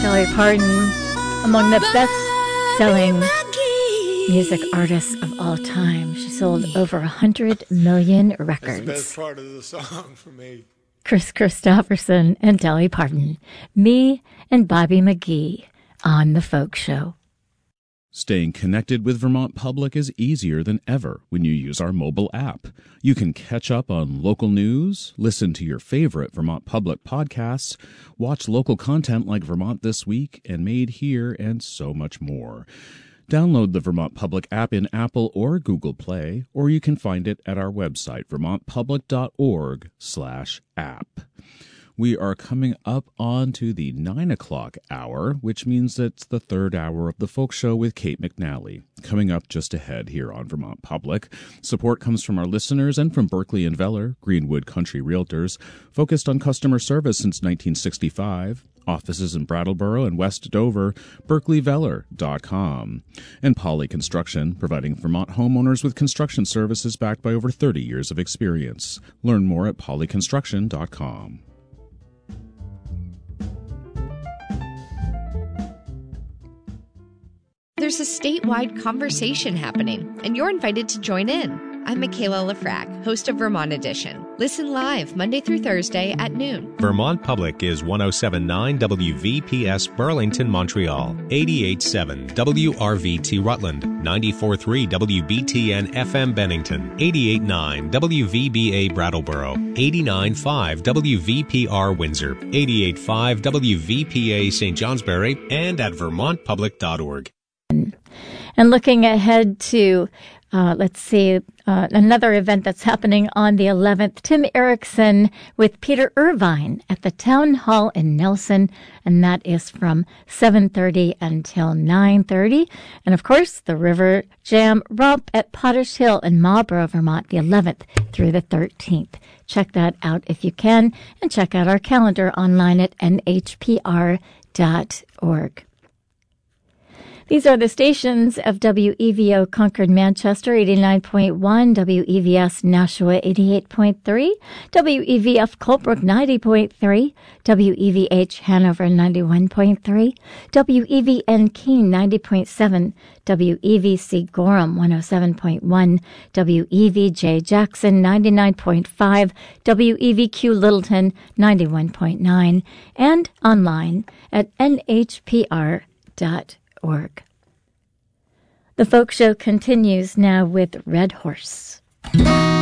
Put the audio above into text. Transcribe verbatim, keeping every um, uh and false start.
Dolly Parton, among the best-selling music artists of all time. She sold over one hundred million records. That's the best part of the song for me. Kris Kristofferson and Dolly Parton. Me and Bobby McGee on The Folk Show. Staying connected with Vermont Public is easier than ever when you use our mobile app. You can catch up on local news, listen to your favorite Vermont Public podcasts, watch local content like Vermont This Week and Made Here, and so much more. Download the Vermont Public app in Apple or Google Play, or you can find it at our website, vermontpublic.org slash app. We are coming up on to the nine o'clock hour, which means it's the third hour of the Folk Show with Kate McNally. Coming up just ahead here on Vermont Public. Support comes from our listeners and from Berkeley and Veller, Greenwood Country Realtors, focused on customer service since nineteen sixty-five. Offices in Brattleboro and West Dover, berkeley veller dot com. And Poly Construction, providing Vermont homeowners with construction services backed by over thirty years of experience. Learn more at poly construction dot com. There's a statewide conversation happening, and you're invited to join in. I'm Michaela Lafrac, host of Vermont Edition. Listen live Monday through Thursday at noon. Vermont Public is one oh seven point nine W V P S Burlington, Montreal, eighty-eight point seven W R V T Rutland, ninety-four point three W B T N F M Bennington, eighty-eight point nine W V B A Brattleboro, eighty-nine point five W V P R Windsor, eighty-eight point five W V P A Saint Johnsbury, and at vermont public dot org. And looking ahead to, uh, let's see, uh, another event that's happening on the eleventh, Tim Erickson with Peter Irvine at the Town Hall in Nelson, and that is from seven thirty until nine thirty. And, of course, the River Jam Romp at Potters Hill in Marlborough, Vermont, the eleventh through the thirteenth. Check that out if you can, and check out our calendar online at N H P R dot org. These are the stations of W E V O Concord, Manchester, eighty-nine point one, W E V S Nashua, eighty-eight point three, W E V F Colebrook, ninety point three, W E V H Hanover, ninety-one point three, W E V N Keene, ninety point seven, W E V C Gorham, one oh seven point one, W E V J Jackson, ninety-nine point five, W E V Q Littleton, ninety-one point nine, and online at N H P R dot org. The Folk Show continues now with Red Horse.